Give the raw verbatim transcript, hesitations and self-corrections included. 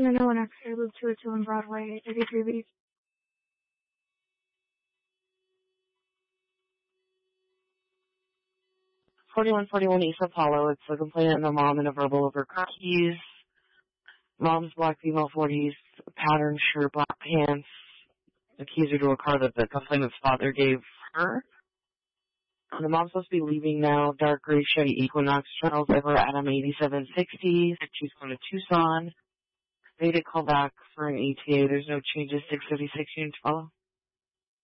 And then no one X-ray, Loop two oh two on Broadway, eighty-three B. forty-one forty-one East Apollo. It's a complainant and a mom in a verbal over car keys. Mom's black female forties, patterned shirt, black pants. The keys are to a car that the complainant's father gave her. And the mom's supposed to be leaving now. Dark gray Chevy Equinox, Charles Ever Adam eighty-seven sixty. She's going to Tucson. They did call back for an E T A. There's no changes. six fifty-six units follow.